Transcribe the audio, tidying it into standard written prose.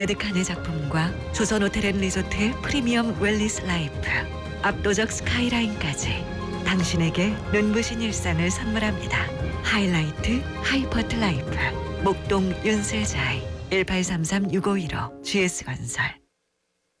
에드칸의 작품과 조선호텔앤리조트의 프리미엄 웰니스 라이프, 압도적 스카이라인까지 당신에게 눈부신 일상을 선물합니다. 하이라이트 하이퍼트 라이프, 목동 윤슬자이 1833-6515 GS건설.